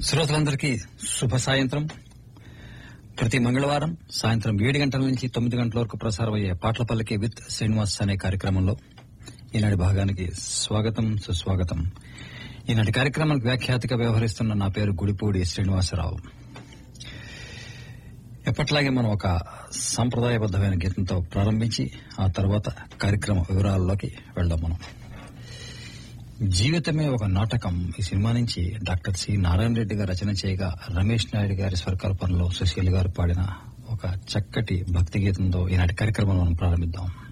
శ్రోతలందరికీ శుభ సాయంత్రం. ప్రతి మంగళవారం సాయంత్రం 7 గంటల నుంచి 9 గంటల వరకు ప్రసారమయ్యే పాటల పల్లకి విత్ శ్రీనివాస్ అనే కార్యక్రమంలో ఈనాటి భాగానికి స్వాగతం, సుస్వాగతం. ఈనాటి కార్యక్రమానికి వ్యాఖ్యాతగా వ్యవహరిస్తున్న నా పేరు గుడిపూడి శ్రీనివాసరావు. ఎప్పట్లాగే మనం ఒక సంప్రదాయబద్దమైన గీతంతో ప్రారంభించి ఆ తర్వాత కార్యక్రమ వివరాల్లోకి వెళ్దాం. మనం జీవితమే ఒక నాటకం ఈ సినిమా నుంచి డాక్టర్ సి నారాయణ రెడ్డి గారు రచన చేయగా రమేష్ నాయుడు గారి స్వరకల్పనలో సుశీల్ గారు పాడిన ఒక చక్కటి భక్తి గీతంతో ఈనాటి కార్యక్రమం మనం ప్రారంభిద్దాం.